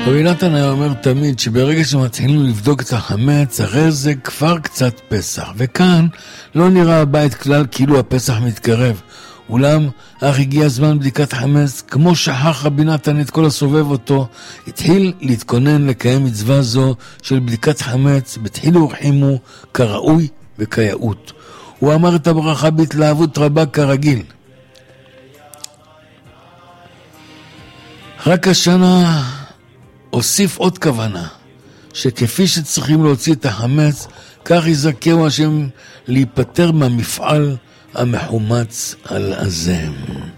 רבי נתן היה אומר תמיד שברגע שמתחילים לבדוק את החמץ, הרי זה כבר קצת פסח, וכאן לא נראה הבית כלל כאילו הפסח מתקרב. אולם אך הגיע הזמן בדיקת חמץ, כמו שכח רבי נתן את כל הסובב אותו, התחיל להתכונן לקיים מצווה זו של בדיקת חמץ, בתחילו ורחימו כראוי וכיאות. הוא אמר את הברכה בהתלהבות רבה כרגיל. רק השנה הוסיף עוד כוונה, שכפי שצריכים להוציא את החמץ, כך יזכהו השם להיפטר מהמפעל המחומץ על הזם.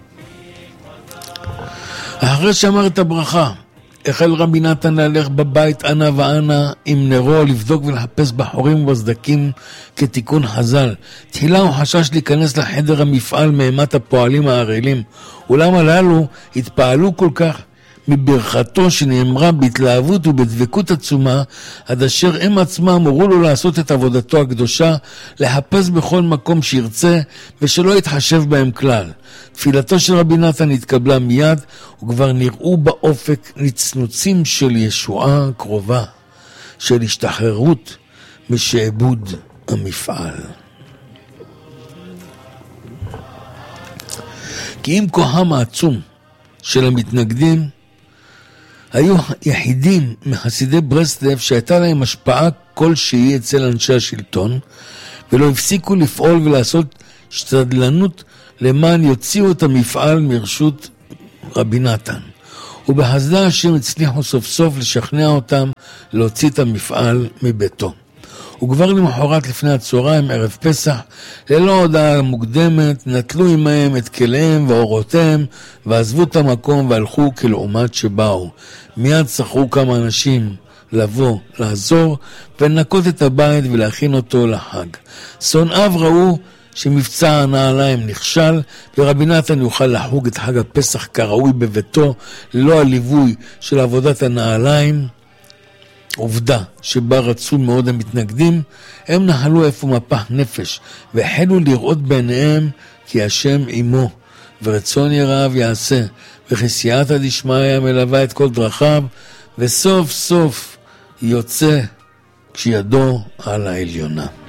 אחרי שאמר את הברכה, החל רבי נתן להלך בבית אנה ואנה עם נרו, לבדוק ולחפש בחורים ובסדקים כתיקון חז"ל. תחילה הוא חשש להיכנס לחדר המפעל מאימת הפועלים הערלים, אולם הללו התפעלו כל כך מברכתו שנאמרה בהתלהבות ובדבקות עצומה, עד אשר הם עצמם הורו לו לעשות את עבודתו הקדושה, לחפש בכל מקום שירצה ושלא יתחשב בהם כלל. תפילתו של רבי נתן התקבלה מיד, וכבר נראו באופק נצנוצים של ישועה קרובה, של השתחררות משעבוד המפעל. כי אם כוחם העצום של המתנגדים היו יחידים מחסידי ברסלב שהייתה להם השפעה כלשהי אצל אנשי השלטון, ולא הפסיקו לפעול ולעשות שתדלנות למען יוציאו את המפעל מרשות רבי נתן. ובחסדה השם הצליחו סוף סוף לשכנע אותם להוציא את המפעל מביתו. וכבר למחרת לפני הצהריים, ערב פסח, ללא הודעה מוקדמת, נטלו עמהם את כליהם ואורותיהם, ועזבו את המקום והלכו כלעומת שבאו. מיד שכרו כמה אנשים לבוא, לעזור, ולנקות את הבית ולהכין אותו לחג. שונאיו ראו שמבצע הנעליים נכשל, ורבי נתן יוכל לחוג את חג הפסח כראוי בביתו, ללא הליווי של עבודת הנעליים. עובדה שבה רצו מאוד המתנגדים, הם נחלו איפה מפח נפש, והחלו לראות בעיניהם כי השם עמו, ורצון יראיו יעשה, וכסייעתא דשמיא מלווה את כל דרכיו, וסוף סוף יוצא כשידו על העליונה.